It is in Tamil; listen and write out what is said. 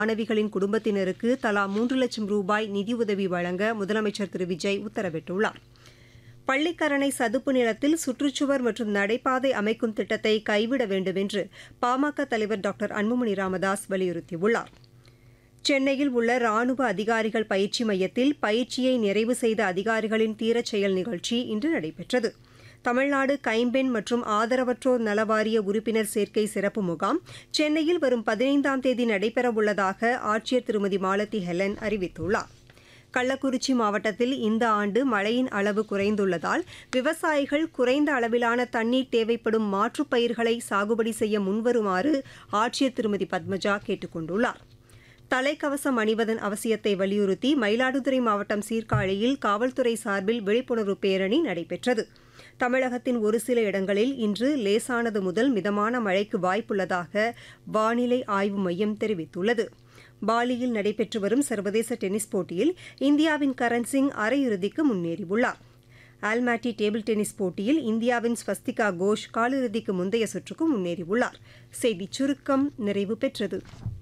மாணவிகளின் குடும்பத்தினருக்கு தலா 3 லட்சம் ரூபாய் நிதியுதவி வழங்க முதலமைச்சர் திரு விஜய் உத்தரவிட்டுள்ளார். பள்ளிக்கரணை சதுப்பு நிலத்தில் சுற்றுச்சுவர் மற்றும் நடைபாதை அமைக்கும் திட்டத்தை கைவிட வேண்டும் என்று பாமக தலைவர் டாக்டர் அன்புமணி ராமதாஸ் வலியுறுத்தியுள்ளார். சென்னையில் உள்ள ராணுவ அதிகாரிகள் பயிற்சி மையத்தில் பயிற்சியை நிறைவு செய்த அதிகாரிகளின் தீரச் செயல் நிகழ்ச்சி இன்று நடைபெற்றது. தமிழ்நாடு கைம்பெண் மற்றும் ஆதரவற்றோர் நலவாரிய உறுப்பினர் சேர்க்கை சிறப்பு முகாம் சென்னையில் வரும் 15ஆம் தேதி நடைபெறவுள்ளதாக ஆட்சியர் திருமதி மாலதி ஹெலன் அறிவித்துள்ளார். கள்ளக்குறிச்சி மாவட்டத்தில் இந்த ஆண்டு மழையின் அளவு குறைந்துள்ளதால் விவசாயிகள் குறைந்த அளவிலான தண்ணீர் தேவைப்படும் மாற்றுப் பயிர்களை சாகுபடி செய்ய முன்வருமாறு ஆட்சியர் திருமதி பத்மஜா கேட்டுக் கொண்டுள்ளார். தலைக்கவசம் அணிவதன் அவசியத்தை வலியுறுத்தி மயிலாடுதுறை மாவட்டம் சீர்காழியில் காவல்துறை சார்பில் விழிப்புணர்வு பேரணி நடைபெற்றது. தமிழகத்தின் ஒரு சில இடங்களில் இன்று லேசானது முதல் மிதமான மழைக்கு வாய்ப்புள்ளதாக வானிலை ஆய்வு மையம் தெரிவித்துள்ளது. பாலியில் நடைபெற்று வரும் சர்வதேச டென்னிஸ் போட்டியில் இந்தியாவின் கரண் சிங் அரையிறுதிக்கு முன்னேறியுள்ளார். ஆல்மாட்டி டேபிள் டென்னிஸ் போட்டியில் இந்தியாவின் ஸ்வஸ்திகா கோஷ் காலிறுதிக்கு முந்தைய சுற்றுக்கு முன்னேறியுள்ளார். செய்திச் சுருக்கம் நிறைவு பெற்றது.